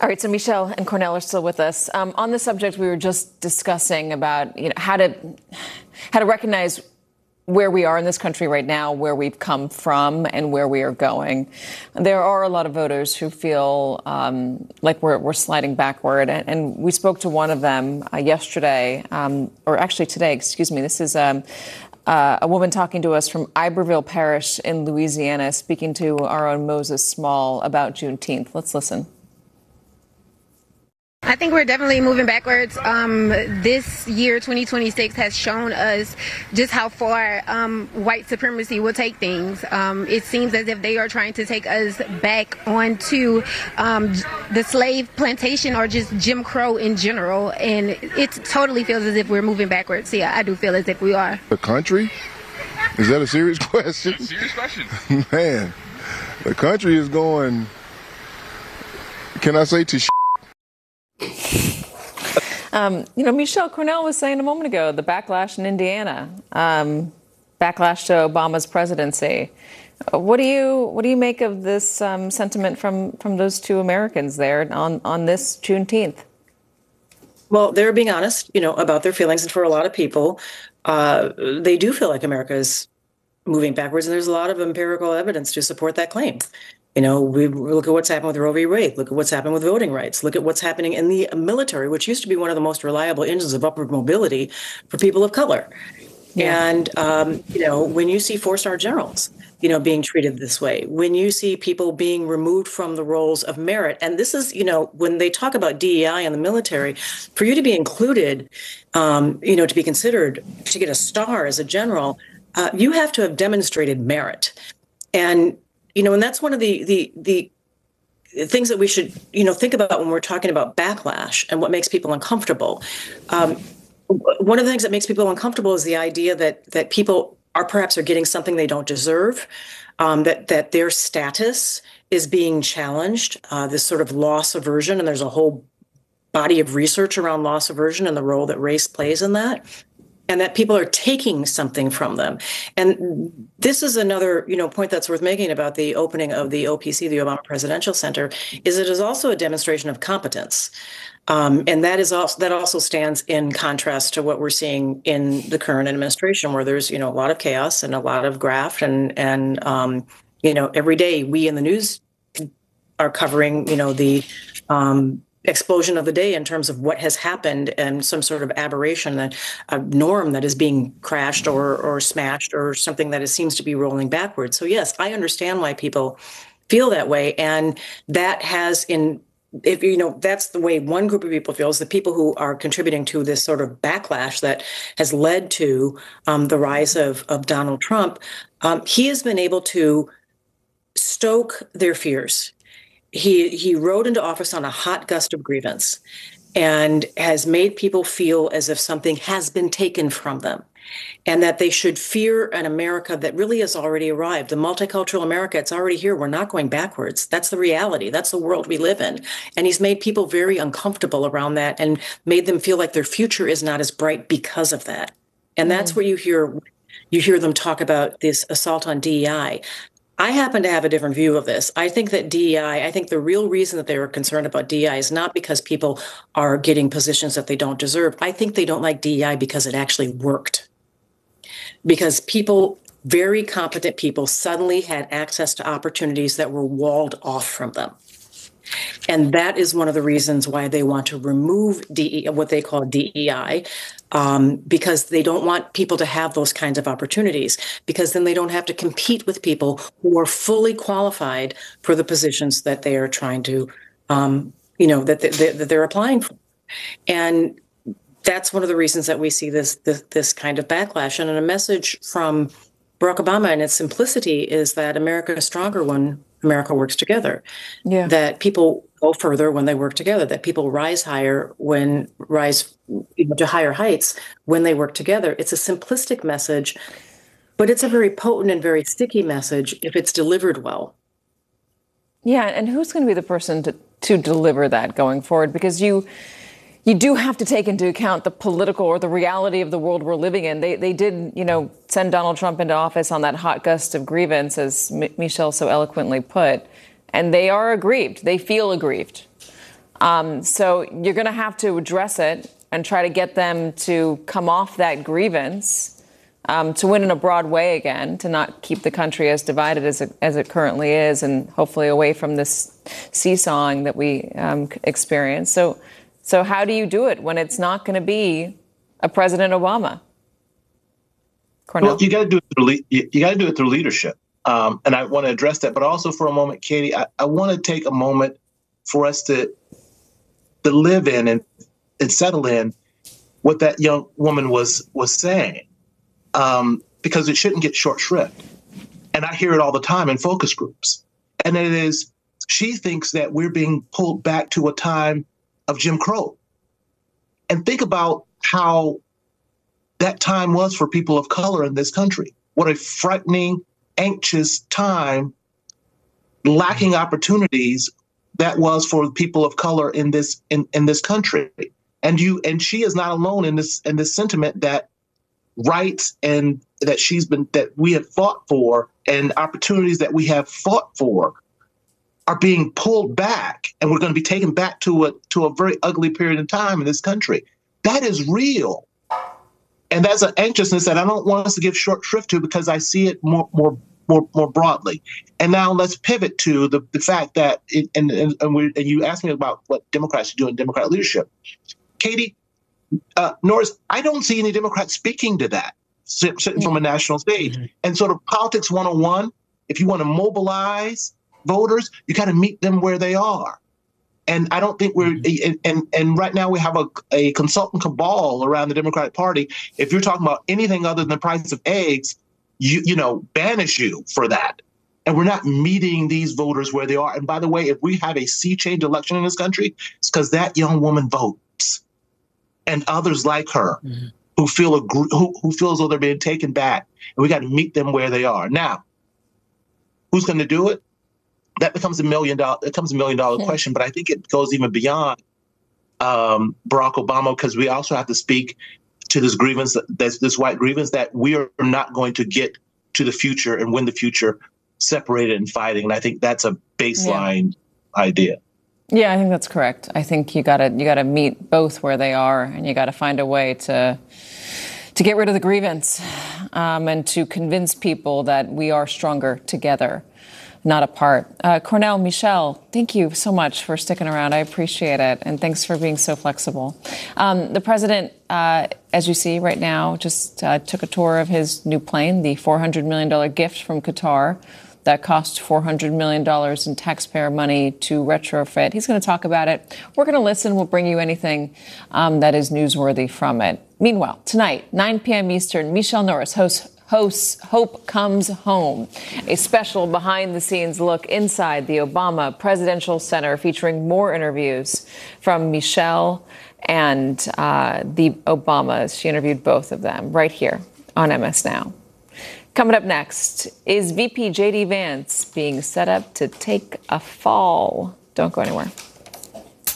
All right, so Michelle and Cornell are still with us. On the subject, we were just discussing about how to recognize where we are in this country right now, where we've come from, and where we are going. There are a lot of voters who feel like we're sliding backward, and we spoke to one of them yesterday, or actually today. Excuse me. This is a woman talking to us from Iberville Parish in Louisiana, speaking to our own Moses Small about Juneteenth. Let's listen. I think we're definitely moving backwards. This year, 2026, has shown us just how far white supremacy will take things. It seems as if they are trying to take us back onto the slave plantation or just Jim Crow in general. And it totally feels as if we're moving backwards. Yeah, I do feel as if we are. The country? Is that a serious question? It's a serious question. Man, the country is going, can I say to Michelle, Cornell was saying a moment ago, the backlash in Indiana, backlash to Obama's presidency. What do you make of this sentiment from those two Americans there on this Juneteenth? Well, they're being honest, about their feelings. And for a lot of people, they do feel like America is moving backwards. And there's a lot of empirical evidence to support that claim. We look at what's happened with Roe v. Wade. Look at what's happened with voting rights. Look at what's happening in the military, which used to be one of the most reliable engines of upward mobility for people of color. Yeah. And, when you see four-star generals, being treated this way, when you see people being removed from the roles of merit, and this is, when they talk about DEI in the military, for you to be included, to be considered to get a star as a general, you have to have demonstrated merit. And and that's one of the things that we should, think about when we're talking about backlash and what makes people uncomfortable. One of the things that makes people uncomfortable is the idea that people are getting something they don't deserve, that their status is being challenged, this sort of loss aversion. And there's a whole body of research around loss aversion and the role that race plays in that. And that people are taking something from them. And this is another, point that's worth making about the opening of the OPC, the Obama Presidential Center, is it is also a demonstration of competence. And that also stands in contrast to what we're seeing in the current administration, where there's, a lot of chaos and a lot of graft. And every day we in the news are covering, the explosion of the day in terms of what has happened and some sort of aberration, a norm that is being crashed or smashed or something that seems to be rolling backwards. So yes, I understand why people feel that way. And that has that's the way one group of people feels, the people who are contributing to this sort of backlash that has led to the rise of Donald Trump. He has been able to stoke their fears. He rode into office on a hot gust of grievance and has made people feel as if something has been taken from them and that they should fear an America that really has already arrived. The multicultural America, it's already here. We're not going backwards. That's the reality. That's the world we live in. And he's made people very uncomfortable around that and made them feel like their future is not as bright because of that. And that's what you hear them talk about this assault on DEI. I happen to have a different view of this. I think that DEI, I think the real reason that they were concerned about DEI is not because people are getting positions that they don't deserve. I think they don't like DEI because it actually worked. Because very competent people suddenly had access to opportunities that were walled off from them. And that is one of the reasons why they want to remove what they call DEI, because they don't want people to have those kinds of opportunities, because then they don't have to compete with people who are fully qualified for the positions that they are trying to, that they're applying for. And that's one of the reasons that we see this kind of backlash. And a message from Barack Obama in its simplicity is that America is stronger when America works together. Yeah. That people go further when they work together, that people rise to higher heights when they work together. It's a simplistic message, but it's a very potent and very sticky message if it's delivered well. Yeah, and who's going to be the person to deliver that going forward? Because you do have to take into account the political or the reality of the world we're living in. They did, send Donald Trump into office on that hot gust of grievance, as Michelle so eloquently put, and they are aggrieved. They feel aggrieved. So you're going to have to address it and try to get them to come off that grievance, to win in a broad way again, to not keep the country as divided as it currently is, and hopefully away from this seesawing that we experience. So how do you do it when it's not going to be a President Obama? Cornel? Well, you got to do it through leadership, and I want to address that. But also, for a moment, Katie, I want to take a moment for us to live in and settle in what that young woman was saying, because it shouldn't get short shrift. And I hear it all the time in focus groups, and it is, she thinks that we're being pulled back to a time of Jim Crow. And think about how that time was for people of color in this country. What a frightening, anxious time, lacking opportunities that was for people of color in this country. And she is not alone in this sentiment that rights and that we have fought for and opportunities that we have fought for are being pulled back, and we're going to be taken back to a very ugly period of time in this country. That is real. And that's an anxiousness that I don't want us to give short shrift to, because I see it more broadly. And now let's pivot to the fact that and you asked me about what Democrats should do in Democrat leadership. Katie, Norris, I don't see any Democrats speaking to that, sitting from a national stage. Mm-hmm. And sort of politics 101, if you want to mobilize voters, you got to meet them where they are. And I don't think we're, and right now we have a consultant cabal around the Democratic Party. If you're talking about anything other than the price of eggs, banish you for that. And we're not meeting these voters where they are. And by the way, if we have a sea change election in this country, it's because that young woman votes, and others like her who feel as though they're being taken back. And we got to meet them where they are. Now, who's going to do it? That becomes a $1 million question, but I think it goes even beyond Barack Obama, because we also have to speak to this grievance, this white grievance, that we are not going to get to the future and win the future separated and fighting. And I think that's a baseline idea. Yeah, I think that's correct. I think you gotta meet both where they are, and you gotta find a way to get rid of the grievance, and to convince people that we are stronger together, not apart. Cornel, Michelle, thank you so much for sticking around. I appreciate it. And thanks for being so flexible. The president, as you see right now, just took a tour of his new plane, the $400 million gift from Qatar that cost $400 million in taxpayer money to retrofit. He's going to talk about it. We're going to listen. We'll bring you anything that is newsworthy from it. Meanwhile, tonight, 9 p.m. Eastern, Michelle Norris hosts Hope Comes Home, a special behind-the-scenes look inside the Obama Presidential Center, featuring more interviews from Michelle and the Obamas. She interviewed both of them right here on MS Now. Coming up next, is VP J.D. Vance being set up to take a fall? Don't go anywhere.